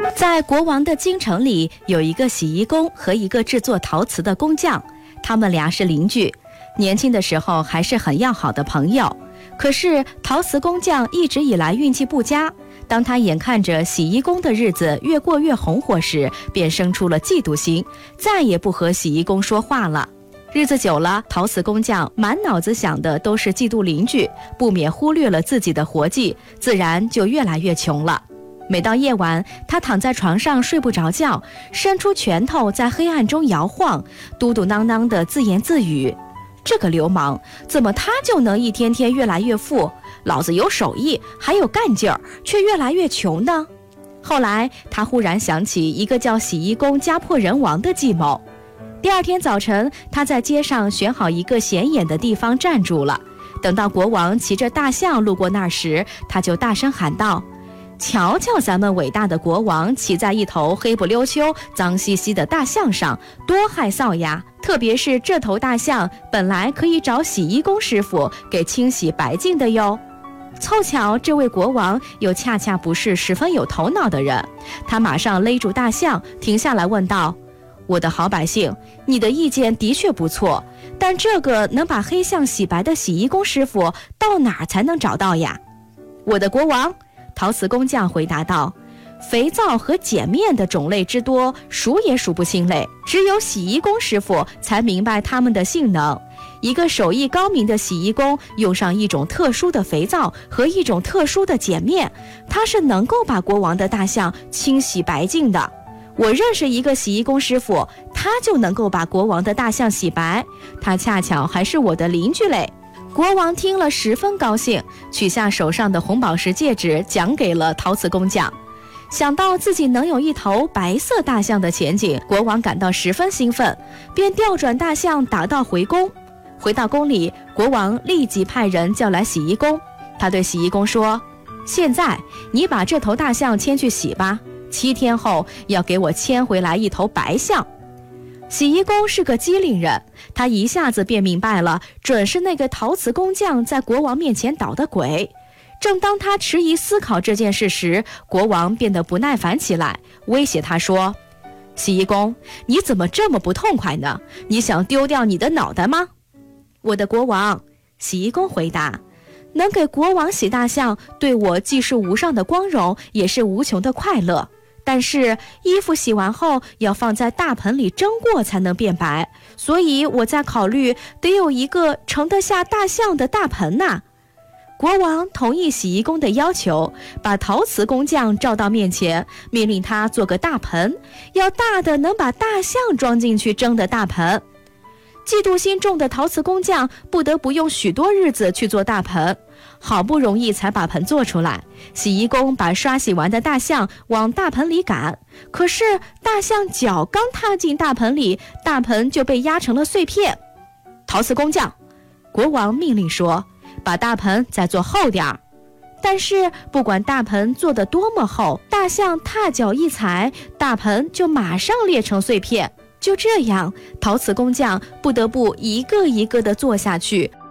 在国王的京城里，有一个洗衣工和一个制作陶瓷的工匠，他们俩是邻居，年轻的时候还是很要好的朋友。可是陶瓷工匠一直以来运气不佳，当他眼看着洗衣工的日子越过越红火时，便生出了嫉妒心，再也不和洗衣工说话了。日子久了，陶瓷工匠满脑子想的都是嫉妒邻居，不免忽略了自己的活计，自然就越来越穷了。每到夜晚，他躺在床上睡不着觉，伸出拳头在黑暗中摇晃，嘟嘟囔囔地自言自语：这个流氓，怎么他就能一天天越来越富？老子有手艺，还有干劲儿，却越来越穷呢？后来，他忽然想起一个叫洗衣工家破人亡的计谋。第二天早晨，他在街上选好一个显眼的地方站住了。等到国王骑着大象路过那儿时，他就大声喊道：瞧瞧咱们伟大的国王骑在一头黑不溜秋、脏兮兮的大象上，多害臊呀！特别是这头大象本来可以找洗衣工师傅给清洗白净的哟。凑巧这位国王又恰恰不是十分有头脑的人，他马上勒住大象，停下来问道：我的好百姓，你的意见的确不错，但这个能把黑象洗白的洗衣工师傅到哪儿才能找到呀？我的国王，陶瓷工匠回答道，肥皂和碱面的种类之多，数也数不清嘞，只有洗衣工师傅才明白它们的性能。一个手艺高明的洗衣工用上一种特殊的肥皂和一种特殊的碱面，他是能够把国王的大象清洗白净的。我认识一个洗衣工师傅，他就能够把国王的大象洗白，他恰巧还是我的邻居嘞。国王听了十分高兴，取下手上的红宝石戒指奖给了陶瓷工匠。想到自己能有一头白色大象的前景，国王感到十分兴奋，便调转大象打道回宫。回到宫里，国王立即派人叫来洗衣工，他对洗衣工说：现在你把这头大象牵去洗吧，7天后要给我牵回来一头白象。洗衣工是个机灵人，他一下子便明白了，准是那个陶瓷工匠在国王面前捣的鬼。正当他迟疑思考这件事时，国王变得不耐烦起来，威胁他说：洗衣工，你怎么这么不痛快呢？你想丢掉你的脑袋吗？我的国王，洗衣工回答，能给国王洗大象，对我既是无上的光荣，也是无穷的快乐。但是衣服洗完后要放在大盆里蒸过才能变白，所以我在考虑得有一个盛得下大象的大盆呐。国王同意洗衣工的要求，把陶瓷工匠召到面前，命令他做个大盆，要大的能把大象装进去蒸的大盆。嫉妒心重的陶瓷工匠不得不用许多日子去做大盆，好不容易才把盆做出来。洗衣工把刷洗完的大象往大盆里赶，可是大象脚刚踏进大盆里，大盆就被压成了碎片。陶瓷工匠，国王命令说，把大盆再做厚点儿。但是不管大盆做得多么厚，大象踏脚一踩，大盆就马上裂成碎片。就这样，陶瓷工匠不得不一个一个地做下去，